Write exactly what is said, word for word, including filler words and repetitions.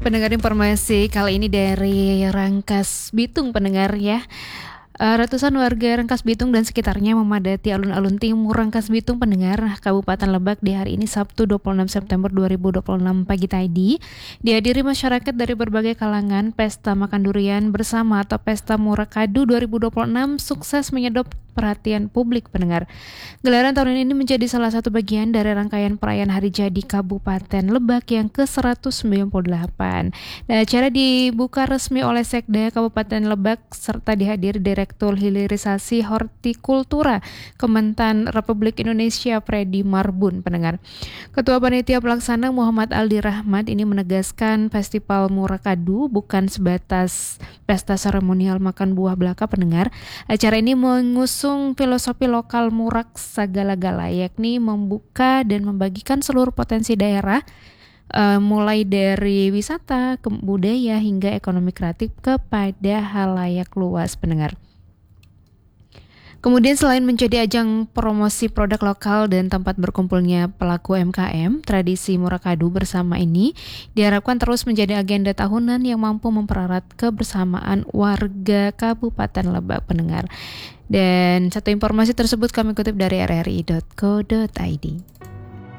Pendengar informasi kali ini dari Rangkas Bitung pendengar ya. Eh, Ratusan warga Rangkas Bitung dan sekitarnya memadati alun-alun timur Rangkas Bitung pendengar Kabupaten Lebak di hari ini Sabtu dua puluh enam September dua ribu dua puluh enam pagi tadi. Dihadiri masyarakat dari berbagai kalangan. Pesta Makan Durian Bersama atau Pesta Murakadu dua ribu dua puluh enam sukses menyedot perhatian publik pendengar. Gelaran tahun ini menjadi salah satu bagian dari rangkaian perayaan Hari Jadi Kabupaten Lebak yang ke seratus sembilan puluh delapan. Dan acara dibuka resmi oleh Sekda Kabupaten Lebak serta dihadiri Direktur Hilirisasi Hortikultura Kementan Republik Indonesia Freddy Marbun pendengar. Ketua Panitia Pelaksana Muhammad Aldi Rahmat ini menegaskan Festival Murakadu bukan sebatas pesta seremonial makan buah belaka pendengar. Acara ini mengusung filosofi lokal murak sagala-gala, yakni membuka dan membagikan seluruh potensi daerah, uh, mulai dari wisata, ke budaya hingga ekonomi kreatif kepada halayak luas pendengar. Kemudian selain menjadi ajang promosi produk lokal dan tempat berkumpulnya pelaku U M K M, tradisi Murakadu bersama ini diharapkan terus menjadi agenda tahunan yang mampu mempererat kebersamaan warga Kabupaten Lebak pendengar. Dan satu informasi tersebut kami kutip dari r r i dot co dot i d.